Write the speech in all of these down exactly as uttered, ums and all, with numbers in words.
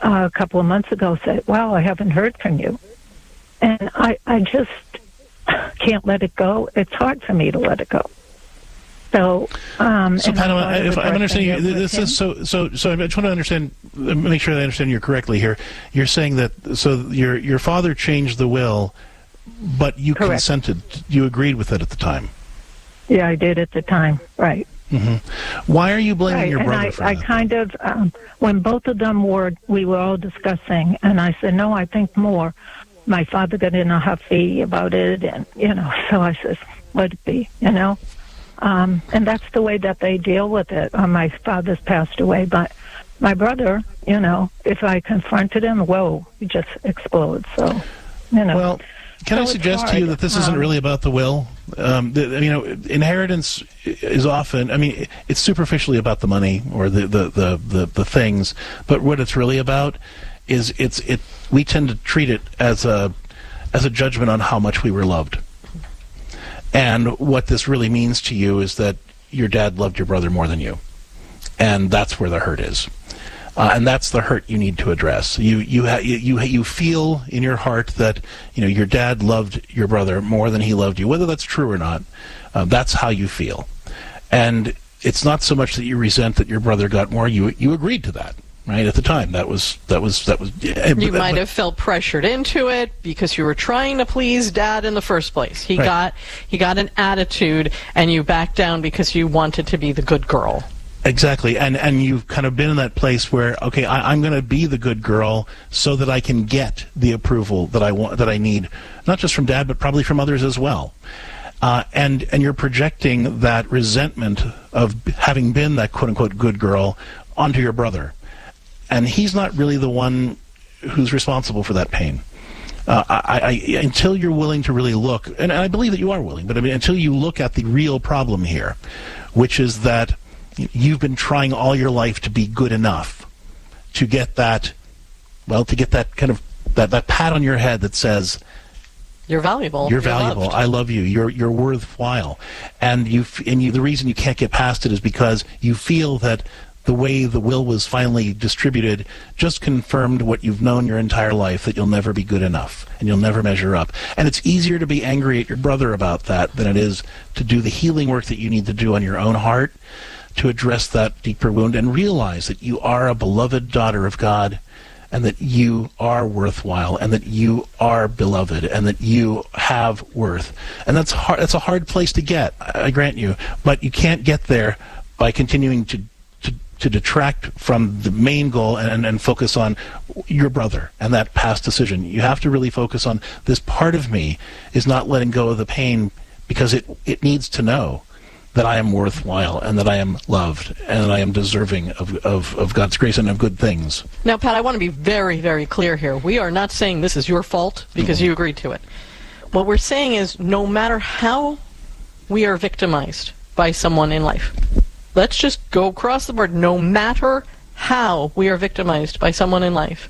uh, a couple of months ago said, wow, I haven't heard from you. And I, I just can't let it go. It's hard for me to let it go. So, um, so Pat, if I'm understanding you, this him. is so, so, so I just want to understand, make sure I understand you correctly here. You're saying that, so your, your father changed the will, but you Correct. consented. You agreed with it at the time. Yeah, I did at the time. Right. Mm-hmm. Why are you blaming right. your brother and I, for I that? I kind of, um, when both of them were, we were all discussing, and I said, no, I think more. My father got in a huffy about it, and, you know, so I said, let it be, you know. Um, and that's the way that they deal with it. Uh, my father's passed away, but my brother, you know, if I confronted him, whoa, he just explodes. So, you know. Well, can so I suggest to you that this um, isn't really about the will? Um, the, you know, inheritance is often, I mean, it's superficially about the money or the, the, the, the, the things, but what it's really about is it's it. we tend to treat it as a as a judgment on how much we were loved. And what this really means to you is that your dad loved your brother more than you. And that's where the hurt is. Uh, and that's the hurt you need to address. You you, ha- you you feel in your heart that, you know, your dad loved your brother more than he loved you. Whether that's true or not, uh, that's how you feel. And it's not so much that you resent that your brother got more. You you agreed to that. Right at the time, that was that was that was. Yeah, you but, might but, have felt pressured into it because you were trying to please Dad in the first place. He right. got he got an attitude, and you backed down because you wanted to be the good girl. Exactly, and and you've kind of been in that place where, okay, I, I'm going to be the good girl so that I can get the approval that I want, that I need, not just from Dad, but probably from others as well. Uh, and and you're projecting that resentment of having been that quote unquote good girl onto your brother. And he's not really the one who's responsible for that pain. Uh, I, I, until you're willing to really look, and I believe that you are willing, but I mean, until you look at the real problem here, which is that you've been trying all your life to be good enough to get that, well, to get that kind of, that, that pat on your head that says, You're valuable. You're, You're valuable. loved. I love you. You're you're worthwhile. And you and you, the reason you can't get past it is because you feel that the way the will was finally distributed just confirmed what you've known your entire life, that you'll never be good enough and you'll never measure up. And it's easier to be angry at your brother about that than it is to do the healing work that you need to do on your own heart to address that deeper wound and realize that you are a beloved daughter of God and that you are worthwhile and that you are beloved and that you have worth. And that's hard, that's a hard place to get, I grant you, but you can't get there by continuing to to detract from the main goal and, and focus on your brother and that past decision. You have to really focus on this part of me is not letting go of the pain because it, it needs to know that I am worthwhile and that I am loved and that I am deserving of, of, of God's grace and of good things. Now, Pat, I want to be very, very clear here. We are not saying this is your fault because mm-hmm. you agreed to it. What we're saying is no matter how we are victimized by someone in life, let's just go across the board. No matter how we are victimized by someone in life,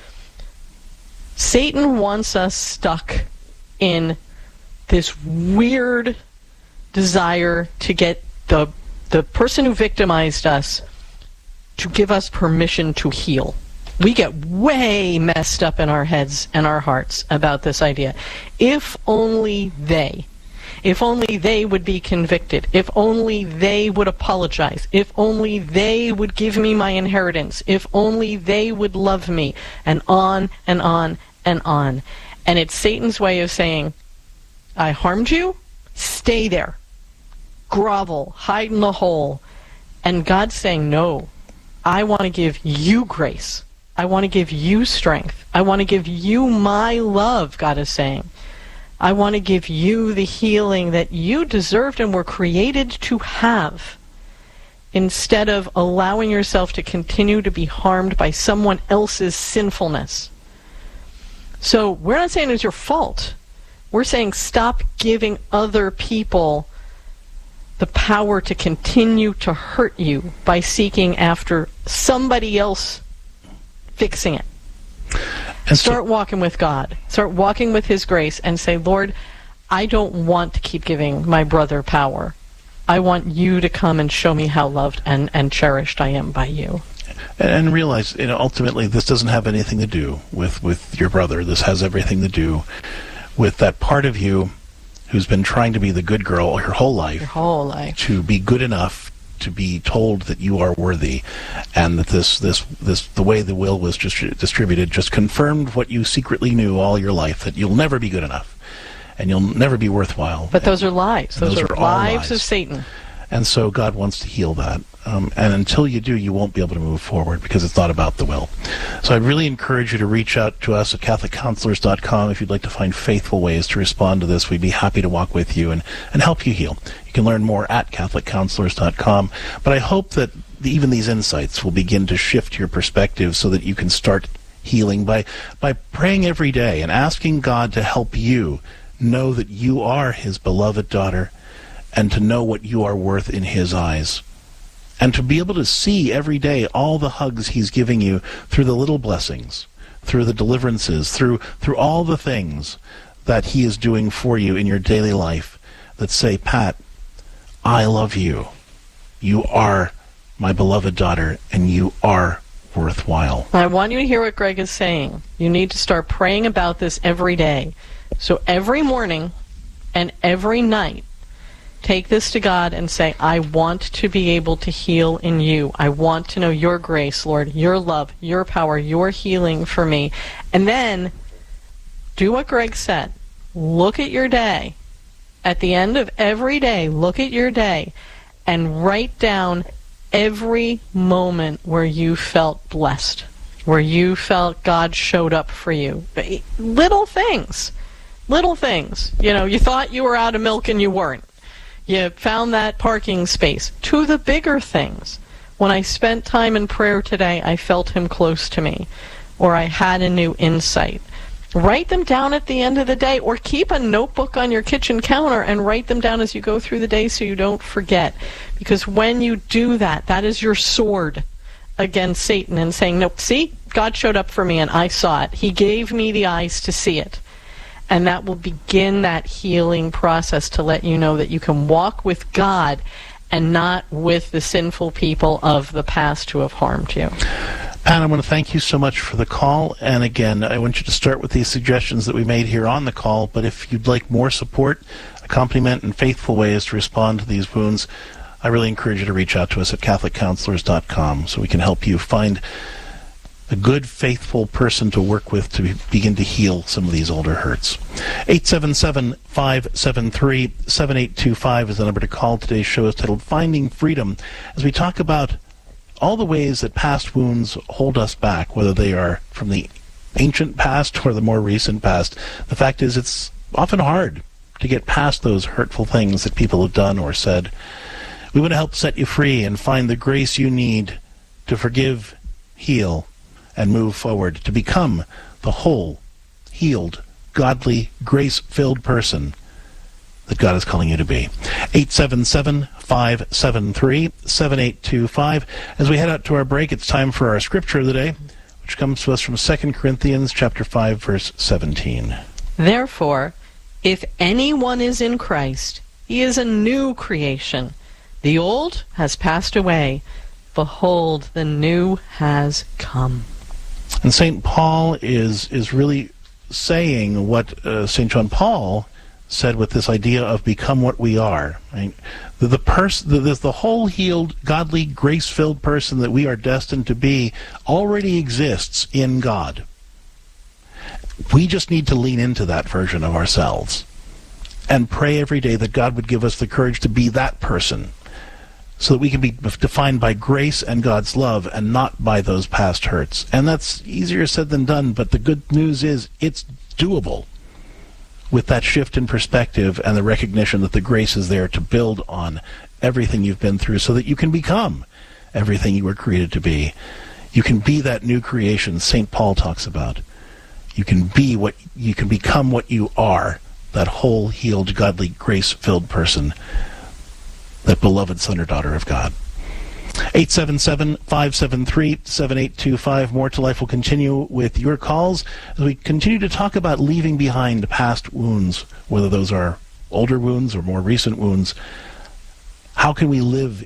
Satan wants us stuck in this weird desire to get the the person who victimized us to give us permission to heal. We get way messed up in our heads and our hearts about this idea. If only they... If only they would be convicted. If only they would apologize. If only they would give me my inheritance. If only they would love me. And on and on and on. And it's Satan's way of saying, I harmed you? Stay there. Grovel. Hide in the hole. And God's saying, no. I want to give you grace. I want to give you strength. I want to give you my love, God is saying. I want to give you the healing that you deserved and were created to have, instead of allowing yourself to continue to be harmed by someone else's sinfulness. So we're not saying it's your fault. We're saying stop giving other people the power to continue to hurt you by seeking after somebody else fixing it. And start so, walking with God. Start walking with His grace and say, Lord, I don't want to keep giving my brother power. I want you to come and show me how loved and, and cherished I am by you. And realize, you know, ultimately this doesn't have anything to do with, with your brother. This has everything to do with that part of you who's been trying to be the good girl your whole life. Your whole life. To be good enough to be told that you are worthy, and that this, this, this, the way the will was just distributed just confirmed what you secretly knew all your life, that you'll never be good enough, and you'll never be worthwhile. But those are lies. Those, those are, are lies of Satan. And so God wants to heal that. Um, and until you do, you won't be able to move forward because it's not about the will. So I'd really encourage you to reach out to us at Catholic Counselors dot com if you'd like to find faithful ways to respond to this. We'd be happy to walk with you and, and help you heal. You can learn more at Catholic Counselors dot com. But I hope that the, even these insights will begin to shift your perspective so that you can start healing by, by praying every day and asking God to help you know that you are His beloved daughter, and to know what you are worth in His eyes. And to be able to see every day all the hugs He's giving you through the little blessings, through the deliverances, through through all the things that He is doing for you in your daily life that say, Pat, I love you. You are my beloved daughter, and you are worthwhile. I want you to hear what Greg is saying. You need to start praying about this every day. So every morning and every night, take this to God and say, I want to be able to heal in you. I want to know your grace, Lord, your love, your power, your healing for me. And then do what Greg said. Look at your day. At the end of every day, look at your day and write down every moment where you felt blessed, where you felt God showed up for you. Little things. Little things. You know, you thought you were out of milk and you weren't. You found that parking space. To the bigger things. When I spent time in prayer today, I felt Him close to me. Or I had a new insight. Write them down at the end of the day, or keep a notebook on your kitchen counter and write them down as you go through the day so you don't forget. Because when you do that, that is your sword against Satan and saying, nope, see, God showed up for me and I saw it. He gave me the eyes to see it. And that will begin that healing process to let you know that you can walk with God and not with the sinful people of the past who have harmed you. Pat, I want to thank you so much for the call. And again, I want you to start with these suggestions that we made here on the call. But if you'd like more support, accompaniment, and faithful ways to respond to these wounds, I really encourage you to reach out to us at Catholic Counselors dot com so we can help you find a good, faithful person to work with to be, begin to heal some of these older hurts. eight seven seven, five seven three, seven eight two five is the number to call. Today's show is titled Finding Freedom, as we talk about all the ways that past wounds hold us back, whether they are from the ancient past or the more recent past. The fact is, it's often hard to get past those hurtful things that people have done or said. We want to help set you free and find the grace you need to forgive, heal, and move forward to become the whole, healed, godly, grace-filled person that God is calling you to be. eight seven seven, five seven three, seven eight two five. As we head out to our break, it's time for our scripture of the day, which comes to us from Second Corinthians chapter five, verse seventeen. Therefore, if anyone is in Christ, he is a new creation. The old has passed away. Behold, the new has come. And Saint Paul is is really saying what uh, Saint John Paul said with this idea of become what we are. Right? The, the, pers- the, the, the whole healed, godly, grace-filled person that we are destined to be already exists in God. We just need to lean into that version of ourselves and pray every day that God would give us the courage to be that person, so that we can be defined by grace and God's love and not by those past hurts. And that's easier said than done, but the good news is it's doable with that shift in perspective and the recognition that the grace is there to build on everything you've been through so that you can become everything you were created to be. You can be that new creation Saint Paul talks about. You can be what you can become what you are, that whole, healed, godly, grace-filled person, that beloved son or daughter of God. eight seven seven, five seven three, seven eight two five. More to Life will continue with your calls as we continue to talk about leaving behind past wounds, whether those are older wounds or more recent wounds. How can we live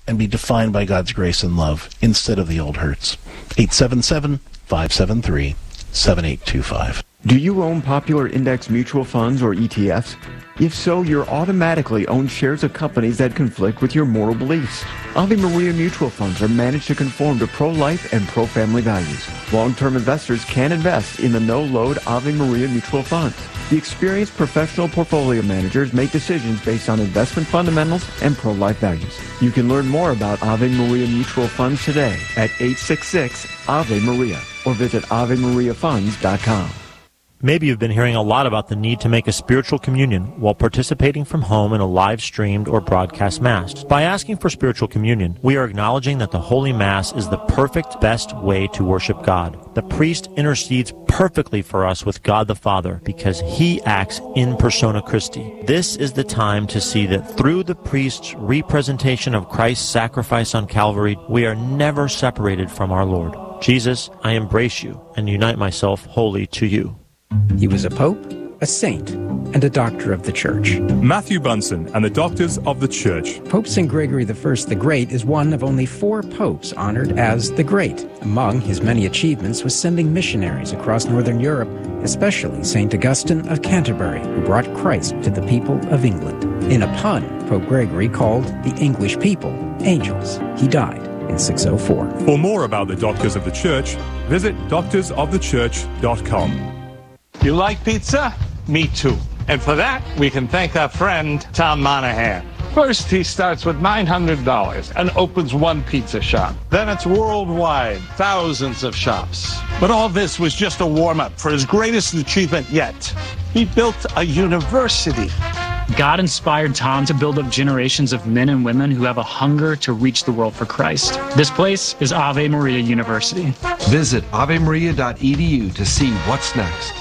and be defined by God's grace and love instead of the old hurts. eight seven seven, five seven three, seven eight two five. Do you own popular index mutual funds or E T Fs? If so, you're automatically own shares of companies that conflict with your moral beliefs. Ave Maria mutual funds are managed to conform to pro-life and pro-family values. Long-term investors can invest in the no-load Ave Maria mutual funds. The experienced professional portfolio managers make decisions based on investment fundamentals and pro-life values. You can learn more about Ave Maria mutual funds today at eight six six, A V E Maria or visit ave maria funds dot com. Maybe you've been hearing a lot about the need to make a spiritual communion while participating from home in a live-streamed or broadcast Mass. By asking for spiritual communion, we are acknowledging that the Holy Mass is the perfect, best way to worship God. The priest intercedes perfectly for us with God the Father because he acts in persona Christi. This is the time to see that through the priest's representation of Christ's sacrifice on Calvary, we are never separated from our Lord. Jesus, I embrace you and unite myself wholly to you. He was a pope, a saint, and a doctor of the Church. Matthew Bunson and the Doctors of the Church. Pope Saint Gregory the First the Great is one of only four popes honored as the Great. Among his many achievements was sending missionaries across Northern Europe, especially Saint Augustine of Canterbury, who brought Christ to the people of England. In a pun, Pope Gregory called the English people angels. He died in six oh four. For more about the Doctors of the Church, visit doctors of the church dot com. You like pizza? Me too. And for that, we can thank our friend, Tom Monahan. First, he starts with nine hundred dollars and opens one pizza shop. Then it's worldwide, thousands of shops. But all this was just a warm-up for his greatest achievement yet. He built a university. God inspired Tom to build up generations of men and women who have a hunger to reach the world for Christ. This place is Ave Maria University. Visit ave maria dot e d u to see what's next.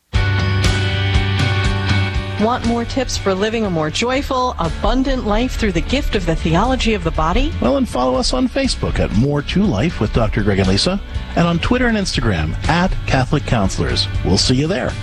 Want more tips for living a more joyful, abundant life through the gift of the theology of the body? Well, and follow us on Facebook at More to Life with Doctor Greg and Lisa, and on Twitter and Instagram at Catholic Counselors. We'll see you there.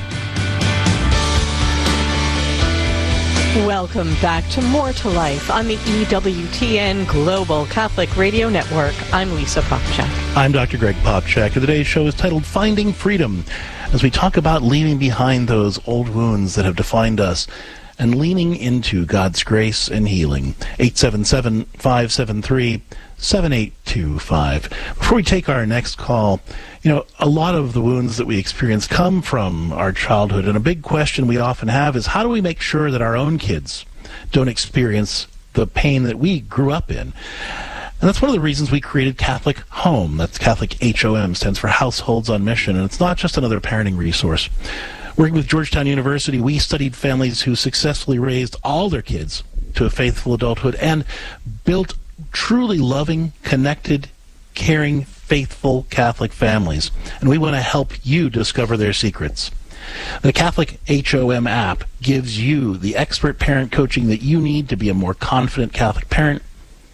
Welcome back to More to Life on the E W T N Global Catholic Radio Network. I'm Lisa Popchak. I'm Doctor Greg Popchak, and today's show is titled Finding Freedom, as we talk about leaving behind those old wounds that have defined us and leaning into God's grace and healing. eight seven seven, five seven three, seven eight two five. Before we take our next call, you know, a lot of the wounds that we experience come from our childhood, and a big question we often have is how do we make sure that our own kids don't experience the pain that we grew up in? And that's one of the reasons we created Catholic Home. That's Catholic H O M, stands for Households on Mission, and it's not just another parenting resource. Working with Georgetown University, we studied families who successfully raised all their kids to a faithful adulthood and built truly loving, connected, caring, faithful Catholic families. And we want to help you discover their secrets. The Catholic H O M app gives you the expert parent coaching that you need to be a more confident Catholic parent,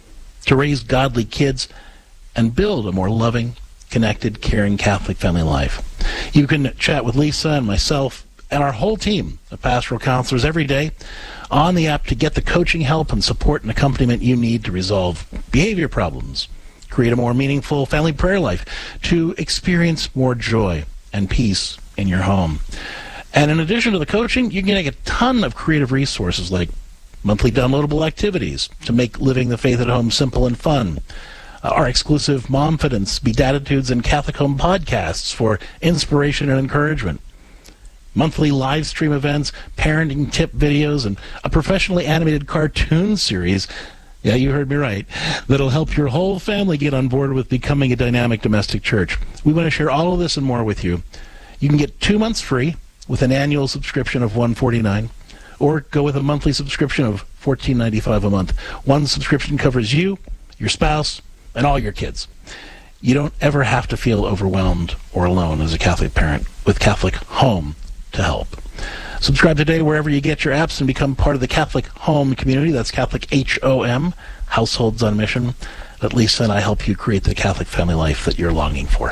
to raise godly kids, and build a more loving, connected, caring Catholic family life. You can chat with Lisa and myself and our whole team of pastoral counselors every day on the app to get the coaching help and support and accompaniment you need to resolve behavior problems, create a more meaningful family prayer life, to experience more joy and peace in your home. And in addition to the coaching, you can get a ton of creative resources like monthly downloadable activities to make living the faith at home simple and fun. Uh, our exclusive Momfidence, Beatitudes, and Catholic Home podcasts for inspiration and encouragement. Monthly live stream events, parenting tip videos, and a professionally animated cartoon series, yeah, you heard me right, that'll help your whole family get on board with becoming a dynamic domestic church. We want to share all of this and more with you. You can get two months free with an annual subscription of one hundred forty-nine dollars. Or go with a monthly subscription of fourteen ninety-five a month. One subscription covers you, your spouse, and all your kids. You don't ever have to feel overwhelmed or alone as a Catholic parent with Catholic Home to help. Subscribe today wherever you get your apps and become part of the Catholic Home community. That's Catholic H O M, Households on Mission. That Lisa and I help you create the Catholic family life that you're longing for.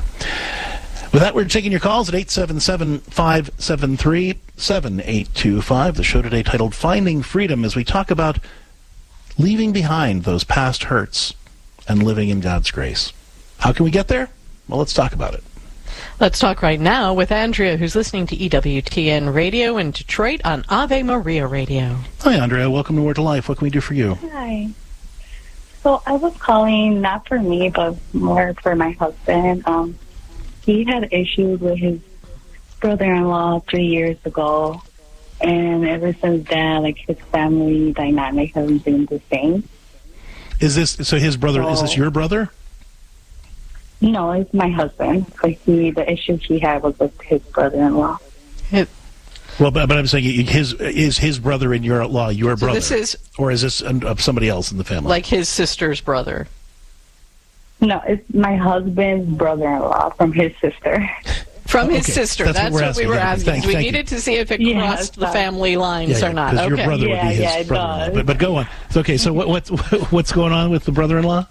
With that, we're taking your calls at eight seven seven, five seven three, seven eight two five. The show today titled Finding Freedom, as we talk about leaving behind those past hurts and living in God's grace. How can we get there? Well, let's talk about it. Let's talk right now with Andrea, who's listening to E W T N Radio in Detroit on Ave Maria Radio. Hi, Andrea. Welcome to Word to Life. What can we do for you? Hi. So I was calling not for me, but more for my husband. Um, he had issues with his brother-in-law three years ago, and ever since then, like, his family dynamic hasn't been the same. Is this so? His brother? So, is this your brother? No, it's my husband. Like, he, the issue he had was with his brother-in-law. It, well, but, but I'm saying his is his brother in your law your so brother, this is, or is this uh, somebody else in the family? Like his sister's brother. No, it's my husband's brother-in-law from his sister. From his okay. sister. That's, That's what, what we were yeah, asking. Thank, we thank needed you. to see if it Yeah, crossed the family lines yeah, yeah, or not. Because okay. your brother yeah, would be his yeah, it brother-in-law. does. But, but go on. It's okay. So what, what's what's going on with the brother-in-law?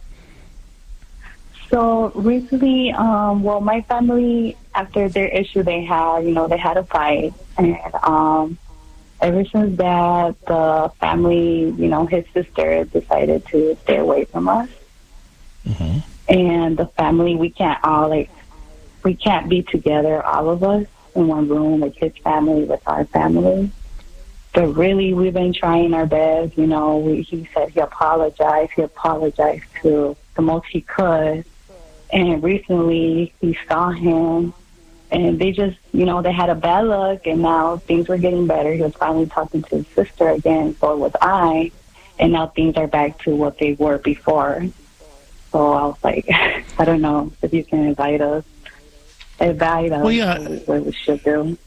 So recently, um, well, my family, after their issue they had, you know, they had a fight. And um, ever since that, the family, you know, his sister decided to stay away from us. Mm-hmm. And the family, we can't all, like, we can't be together, all of us, in one room, like his family with our family. But really, we've been trying our best. You know, we, he said he apologized. He apologized to the most he could. And recently, he saw him, and they just, you know, they had a bad luck, and now things were getting better. He was finally talking to his sister again, so was I, and now things are back to what they were before. So I was like, I don't know if you can invite us, invite us well, yeah. what we should do.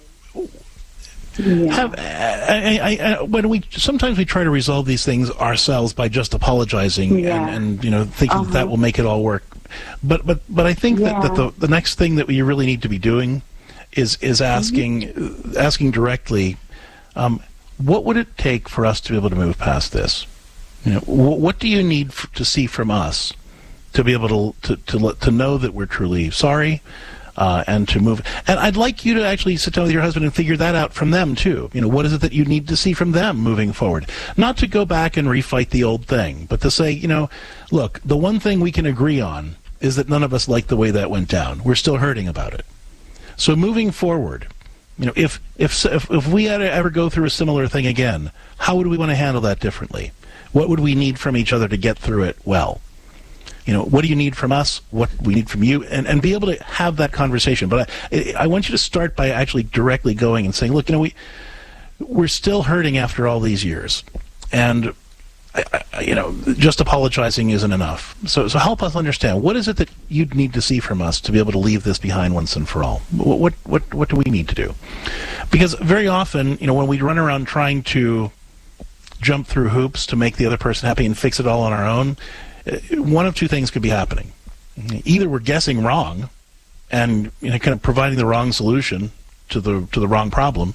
Yeah. Have, I, I, I, when we sometimes we try to resolve these things ourselves by just apologizing Yeah. and, and you know thinking Uh-huh. that, that will make it all work. But but but I think Yeah. that, that the the next thing that we really need to be doing is is asking Mm-hmm. asking directly, um, what would it take for us to be able to move past this? You know, wh- what do you need f- to see from us to be able to to to, let, to know that we're truly sorry? Uh, and to move, and I'd like you to actually sit down with your husband and figure that out from them too. You know, what is it that you need to see from them moving forward? Not to go back and refight the old thing, but to say, you know, look, the one thing we can agree on is that none of us like the way that went down. We're still hurting about it. So moving forward, you know, if if if, if we had to ever go through a similar thing again, how would we want to handle that differently? What would we need from each other to get through it well? You know, what do you need from us? What we need from you? And, and be able to have that conversation. But I, I want you to start by actually directly going and saying, look, you know, we, we're still hurting after all these years. And, I, I, you know, just apologizing isn't enough. So so help us understand, what is it that you'd need to see from us to be able to leave this behind once and for all? What, what, what, what do we need to do? Because very often, you know, when we run around trying to jump through hoops to make the other person happy and fix it all on our own, one of two things could be happening. Either we're guessing wrong and, you know, kind of providing the wrong solution to the to the wrong problem,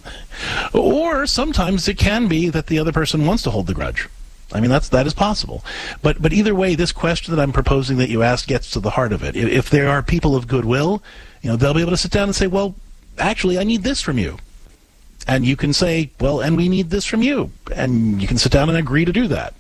or sometimes it can be that the other person wants to hold the grudge. I mean, that's that is possible. But but either way, this question that I'm proposing that you ask gets to the heart of it. If, if there are people of goodwill, you know, they'll be able to sit down and say, well, actually, I need this from you. And you can say, well, and we need this from you. And you can sit down and agree to do that.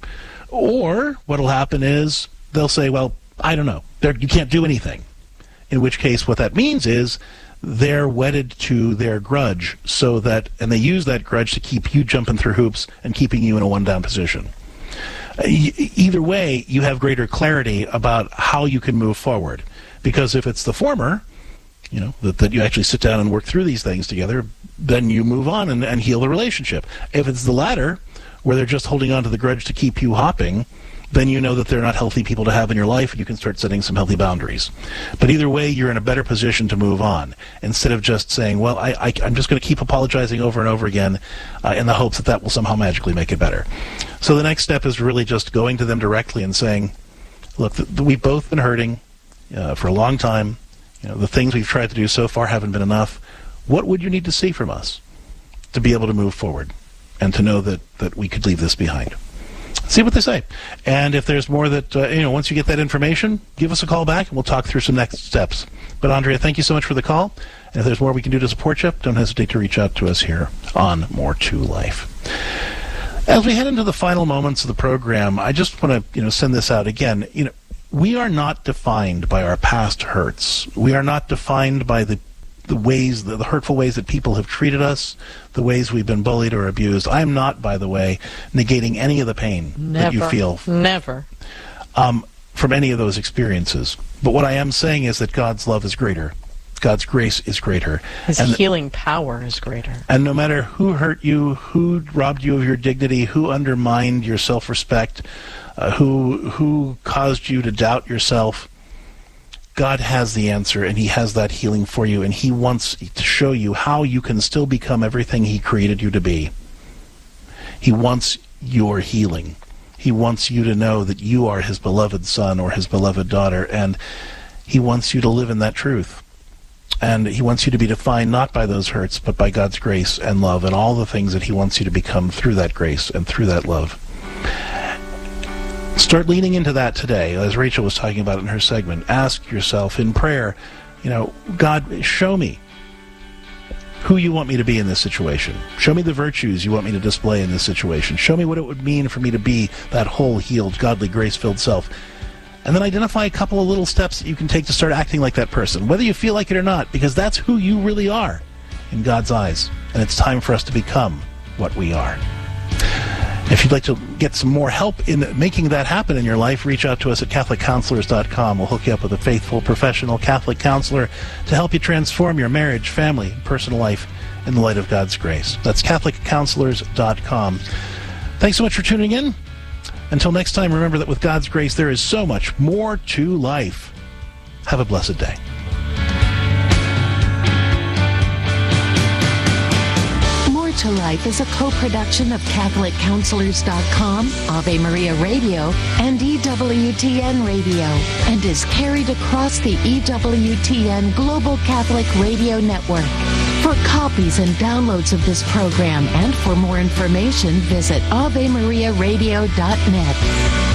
Or what'll happen is they'll say, well, I don't know. They're, you can't do anything. In which case what that means is they're wedded to their grudge, so that, and they use that grudge to keep you jumping through hoops and keeping you in a one-down position. Uh, e- either way, you have greater clarity about how you can move forward. Because if it's the former, you know, that, that you actually sit down and work through these things together, then you move on and, and heal the relationship. If it's the latter, where they're just holding on to the grudge to keep you hopping, then you know that they're not healthy people to have in your life, and you can start setting some healthy boundaries. But either way, you're in a better position to move on, instead of just saying, well, I, I, I'm just going to keep apologizing over and over again uh, in the hopes that that will somehow magically make it better. So the next step is really just going to them directly and saying, look, th- we've both been hurting uh, for a long time. You know, the things we've tried to do so far haven't been enough. What would you need to see from us to be able to move forward and to know that, that we could leave this behind? See what they say. And if there's more that, uh, you know, once you get that information, give us a call back and we'll talk through some next steps. But Andrea, thank you so much for the call. And if there's more we can do to support you, don't hesitate to reach out to us here on More to Life. As we head into the final moments of the program, I just want to, you know, send this out again. You know, we are not defined by our past hurts. We are not defined by the the ways, the, the hurtful ways that people have treated us, the ways we've been bullied or abused. I am not, by the way, negating any of the pain Never. that you feel. Never. Um, from any of those experiences. But what I am saying is that God's love is greater. God's grace is greater. His and healing power is greater. And no matter who hurt you, who robbed you of your dignity, who undermined your self-respect, uh, who who caused you to doubt yourself, God has the answer, and he has that healing for you, and he wants to show you how you can still become everything he created you to be. He wants your healing. He wants you to know that you are his beloved son or his beloved daughter, and he wants you to live in that truth. And he wants you to be defined not by those hurts, but by God's grace and love and all the things that he wants you to become through that grace and through that love. Start leaning into that today, as Rachel was talking about in her segment. Ask yourself in prayer, you know, God, show me who you want me to be in this situation. Show me the virtues you want me to display in this situation. Show me what it would mean for me to be that whole, healed, godly, grace-filled self. And then identify a couple of little steps that you can take to start acting like that person, whether you feel like it or not, because that's who you really are in God's eyes. And it's time for us to become what we are. If you'd like to get some more help in making that happen in your life, reach out to us at Catholic Counselors dot com. We'll hook you up with a faithful, professional Catholic counselor to help you transform your marriage, family, and personal life in the light of God's grace. That's Catholic Counselors dot com. Thanks so much for tuning in. Until next time, remember that with God's grace, there is so much more to life. Have a blessed day. To Life is a co-production of Catholic Counselors dot com, Ave Maria Radio, and E W T N Radio, and is carried across the E W T N Global Catholic Radio Network. For copies and downloads of this program and for more information, visit Ave Maria Radio dot net.